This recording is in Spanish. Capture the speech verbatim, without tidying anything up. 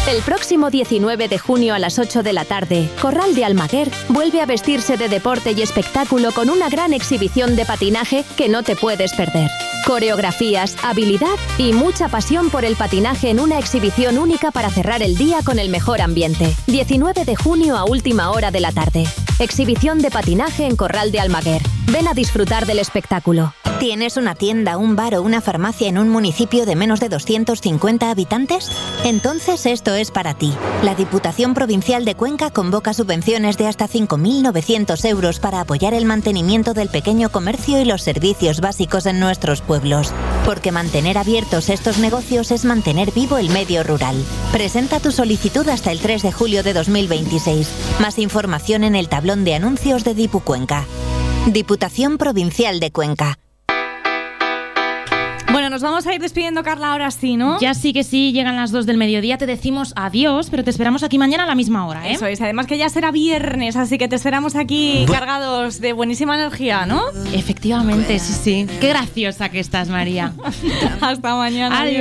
El próximo diecinueve de junio a las ocho de la tarde, Corral de Almaguer vuelve a vestirse de deporte y espectáculo con una gran exhibición de patinaje que no te puedes perder. Coreografías, habilidad y mucha pasión por el patinaje en una exhibición única para cerrar el día con el mejor ambiente. diecinueve de junio a última hora de la tarde. Exhibición de patinaje en Corral de Almaguer. Ven a disfrutar del espectáculo. ¿Tienes una tienda, un bar o una farmacia en un municipio de menos de doscientos cincuenta habitantes? Entonces esto es para ti. La Diputación Provincial de Cuenca convoca subvenciones de hasta cinco mil novecientos euros para apoyar el mantenimiento del pequeño comercio y los servicios básicos en nuestros pueblos. Porque mantener abiertos estos negocios es mantener vivo el medio rural. Presenta tu solicitud hasta el tres de julio de dos mil veintiséis. Más información en el tablón de anuncios de Dipu Cuenca. Diputación Provincial de Cuenca. Bueno, nos vamos a ir despidiendo, Carla, ahora sí, ¿no? Ya sí que sí, llegan las dos del mediodía, te decimos adiós, pero te esperamos aquí mañana a la misma hora, ¿eh? Eso es, además que ya será viernes, así que te esperamos aquí cargados de buenísima energía, ¿no? Efectivamente, sí, sí. Qué graciosa que estás, María. Hasta mañana. Adiós.